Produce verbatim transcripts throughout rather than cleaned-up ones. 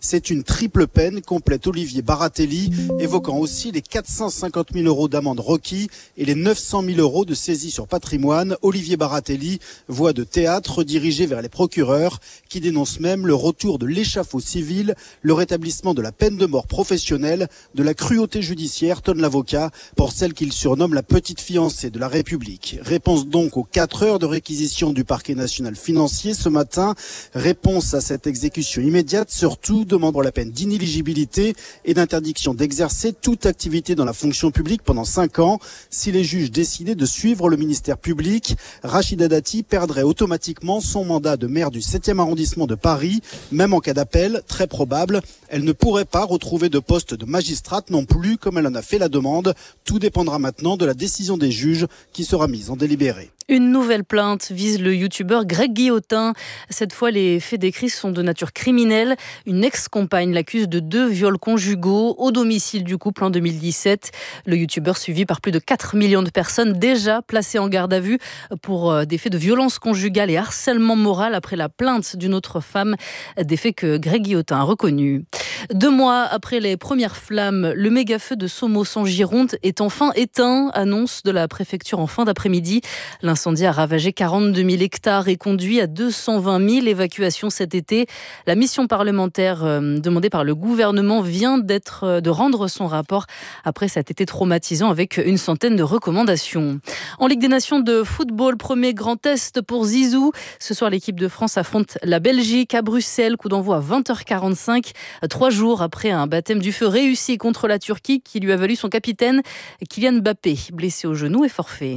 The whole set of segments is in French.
C'est une triple peine, complète Olivier Baratelli, évoquant aussi les quatre cent cinquante mille euros d'amende requis et les neuf cent mille euros de saisie sur patrimoine. Olivier Baratelli, voix de théâtre redirigée vers les procureurs, qui dénoncent même le retour de l'échafaud civil, le rétablissement de la peine de mort professionnelle, de la cruauté judiciaire, tonne l'avocat, pour celle qu'il surnomme la petite fiancée de la République. Réponse donc aux quatre heures de réquisition du parquet national financier ce matin. Réponse à cette exécution immédiate, surtout demandant la peine d'inéligibilité et d'interdiction d'exercer toute activité dans la fonction publique pendant cinq ans. Si les juges décidaient de suivre le ministère public, Rachida Dati perdrait automatiquement son mandat de maire du septième arrondissement de Paris. Même en cas d'appel, très probable, elle ne pourrait pas retrouver de poste de magistrate non plus, comme elle en a fait la demande. Tout dépendra maintenant de la décision des juges qui sera mise en délibéré. Une nouvelle plainte vise le youtubeur Greg Guillotin. Cette fois, les faits décrits sont de nature criminelle. Une ex-compagne l'accuse de deux viols conjugaux au domicile du couple en deux mille dix-sept. Le youtubeur suivi par plus de quatre millions de personnes déjà placées en garde à vue pour des faits de violence conjugale et harcèlement moral après la plainte d'une autre femme. Des faits que Greg Guillotin a reconnus. Deux mois après les premières flammes, le méga-feu de Somos en Gironde est enfin éteint, annonce de la préfecture en fin d'après-midi. L'incendie a ravagé quarante-deux mille hectares et conduit à deux cent vingt mille évacuations cet été. La mission parlementaire euh, demandée par le gouvernement vient d'être, euh, de rendre son rapport après cet été traumatisant avec une centaine de recommandations. En Ligue des Nations de football, premier grand test pour Zizou. Ce soir, l'équipe de France affronte la Belgique à Bruxelles. Coup d'envoi à vingt heures quarante-cinq. Trois jours après un baptême du feu réussi contre la Turquie qui lui a valu son capitaine Kylian Mbappé, blessé au genou et forfait.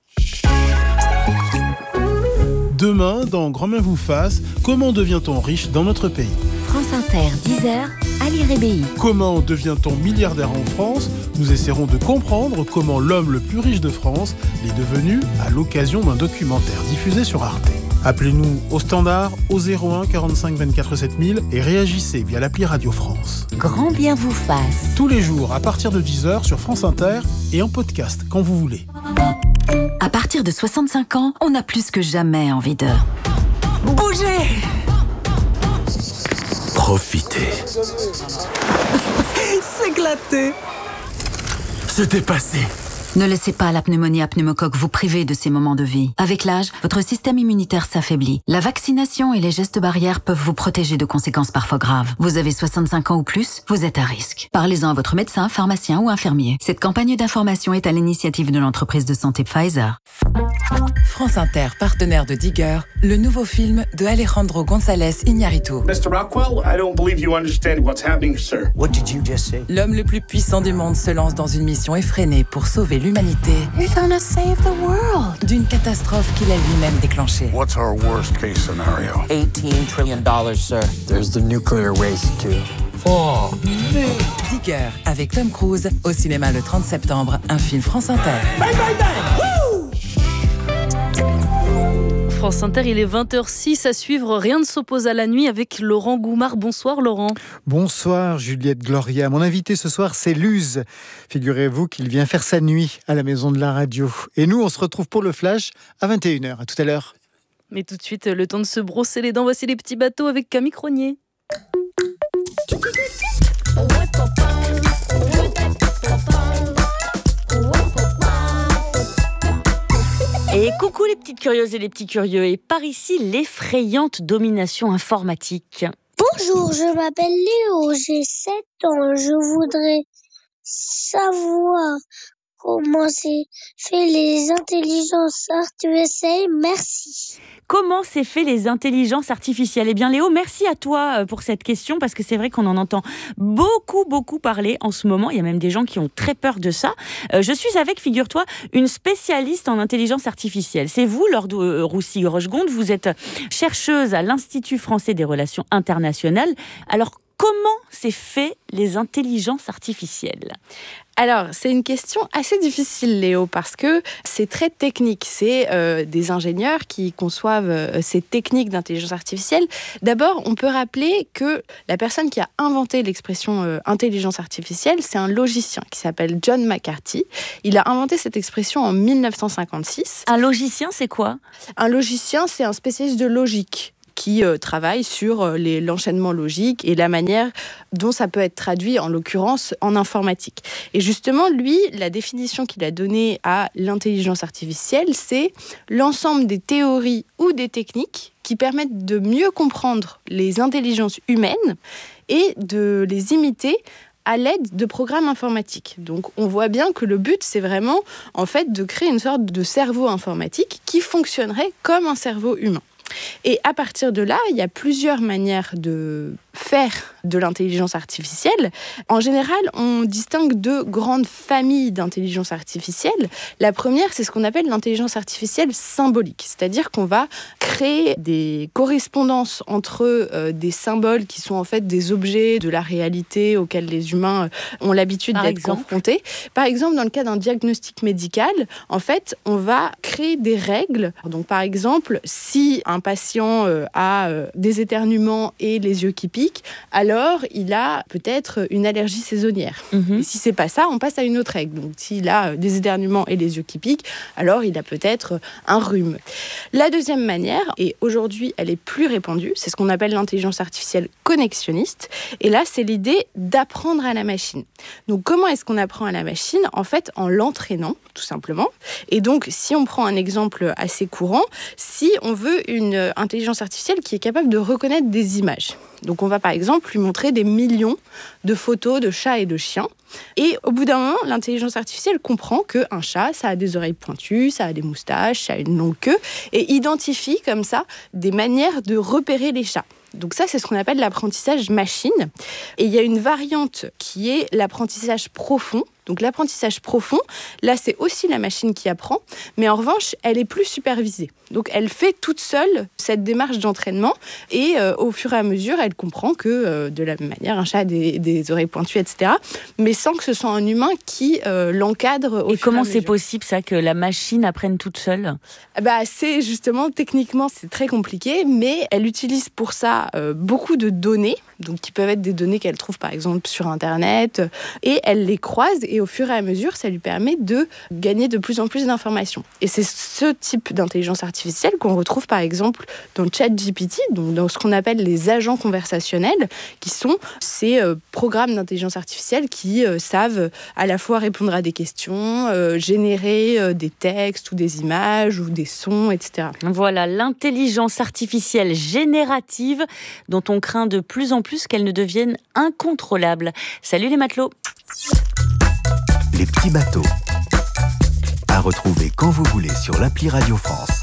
Demain, dans Grand Bien vous fasse, comment devient-on riche dans notre pays ? France Inter, dix heures, Ali Rébéi. Comment devient-on milliardaire en France ? Nous essaierons de comprendre comment l'homme le plus riche de France l'est devenu à l'occasion d'un documentaire diffusé sur Arte. Appelez-nous au standard au zéro un quarante-cinq vingt-quatre sept mille et réagissez via l'appli Radio France. Grand Bien vous fasse. Tous les jours à partir de dix heures sur France Inter et en podcast quand vous voulez. À partir de soixante-cinq ans, on a plus que jamais envie de bouger. Profitez. S'éclater. Se dépasser. Ne laissez pas la pneumonie à pneumocoque vous priver de ces moments de vie. Avec l'âge, votre système immunitaire s'affaiblit. La vaccination et les gestes barrières peuvent vous protéger de conséquences parfois graves. Vous avez soixante-cinq ans ou plus, vous êtes à risque. Parlez-en à votre médecin, pharmacien ou infirmier. Cette campagne d'information est à l'initiative de l'entreprise de santé Pfizer. France Inter, partenaire de Digger, le nouveau film de Alejandro González Iñárritu. mister Rockwell, I don't believe you understand what's happening, sir. What did you just say? L'homme le plus puissant du monde se lance dans une mission effrénée pour sauver l'humanité You're gonna save the world. d'une catastrophe qu'il a lui-même déclenchée. What's our worst case scenario? eighteen trillion dollars, sir. There's the nuclear waste, too. Oh, Digger, avec Tom Cruise, au cinéma le trente septembre, un film France Inter. Bang, bang, bang! Woo! France Inter, il est vingt heures six à suivre. Rien ne s'oppose à la nuit avec Laurent Goumard. Bonsoir Laurent. Bonsoir Juliette Gloria. Mon invité ce soir, c'est Luz. Figurez-vous qu'il vient faire sa nuit à la maison de la radio. Et nous, on se retrouve pour le Flash à vingt et une heures. À tout à l'heure. Mais tout de suite, le temps de se brosser les dents. Voici les petits bateaux avec Camille Cronier. Et coucou les petites curieuses et les petits curieux. Et par ici, l'effrayante domination informatique. Bonjour, je m'appelle Léo, j'ai sept ans. Je voudrais savoir comment c'est fait les intelligences artificielles. Merci. Comment c'est fait les intelligences artificielles ? Eh bien Léo, merci à toi pour cette question parce que c'est vrai qu'on en entend beaucoup, beaucoup parler en ce moment. Il y a même des gens qui ont très peur de ça. Euh, je suis avec, figure-toi, une spécialiste en intelligence artificielle. C'est vous, Laure euh, Roussy-Rochegonde. Vous êtes chercheuse à l'Institut français des relations internationales. Alors, comment c'est fait les intelligences artificielles ? Alors, c'est une question assez difficile, Léo, parce que c'est très technique. C'est euh, des ingénieurs qui conçoivent euh, ces techniques d'intelligence artificielle. D'abord, on peut rappeler que la personne qui a inventé l'expression euh, intelligence artificielle, c'est un logicien qui s'appelle John McCarthy. Il a inventé cette expression en dix-neuf cent cinquante-six. Un logicien, c'est quoi ? Un logicien, c'est un spécialiste de logique qui euh, travaille sur euh, les, l'enchaînement logique et la manière dont ça peut être traduit, en l'occurrence en informatique. Et justement, lui, la définition qu'il a donnée à l'intelligence artificielle, c'est l'ensemble des théories ou des techniques qui permettent de mieux comprendre les intelligences humaines et de les imiter à l'aide de programmes informatiques. Donc on voit bien que le but, c'est vraiment en fait de créer une sorte de cerveau informatique qui fonctionnerait comme un cerveau humain. Et à partir de là, il y a plusieurs manières de faire de l'intelligence artificielle. En général, on distingue deux grandes familles d'intelligence artificielle. La première, c'est ce qu'on appelle l'intelligence artificielle symbolique, c'est-à-dire qu'on va créer des correspondances entre euh, des symboles qui sont en fait des objets de la réalité auxquels les humains ont l'habitude Par d'être exemple. confrontés. Par exemple, dans le cas d'un diagnostic médical, en fait, on va créer des règles. Donc, par exemple, si un patient euh, a euh, des éternuements et les yeux qui piquent, alors il a peut-être une allergie saisonnière. Mmh. Et si c'est pas ça, on passe à une autre règle. Donc s'il a des éternuements et les yeux qui piquent, alors il a peut-être un rhume. La deuxième manière, et aujourd'hui elle est plus répandue, c'est ce qu'on appelle l'intelligence artificielle connexionniste. Et là, c'est l'idée d'apprendre à la machine. Donc comment est-ce qu'on apprend à la machine ? En fait, en l'entraînant, tout simplement. Et donc, si on prend un exemple assez courant, si on veut une intelligence artificielle qui est capable de reconnaître des images. Donc on va par exemple lui montrer des millions de photos de chats et de chiens. Et au bout d'un moment, l'intelligence artificielle comprend qu'un chat, ça a des oreilles pointues, ça a des moustaches, ça a une longue queue, et identifie comme ça des manières de repérer les chats. Donc ça, c'est ce qu'on appelle l'apprentissage machine. Et il y a une variante qui est l'apprentissage profond. Donc l'apprentissage profond, là, c'est aussi la machine qui apprend, mais en revanche, elle est plus supervisée. Donc elle fait toute seule cette démarche d'entraînement et euh, au fur et à mesure, elle comprend que euh, de la même manière, un chat a des, des oreilles pointues, et cetera, mais sans que ce soit un humain qui euh, l'encadre au et fur et à mesure. Et comment c'est possible, ça, que la machine apprenne toute seule ? Bah, c'est justement, techniquement, c'est très compliqué, mais elle utilise pour ça euh, beaucoup de données, donc qui peuvent être des données qu'elle trouve par exemple sur Internet, et elle les croise et au fur et à mesure, ça lui permet de gagner de plus en plus d'informations. Et c'est ce type d'intelligence artificielle qu'on retrouve par exemple dans ChatGPT, donc dans ce qu'on appelle les agents conversationnels, qui sont ces euh, programmes d'intelligence artificielle qui euh, savent à la fois répondre à des questions, euh, générer euh, des textes ou des images ou des sons, et cetera. Voilà, l'intelligence artificielle générative dont on craint de plus en plus qu'elle ne devienne incontrôlable. Salut les matelots. Les petits bateaux. À retrouver quand vous voulez sur l'appli Radio France.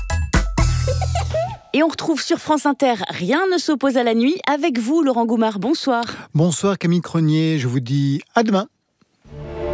Et on retrouve sur France Inter Rien ne s'oppose à la nuit avec vous, Laurent Goumard. Bonsoir. Bonsoir Camille Cronier, je vous dis à demain.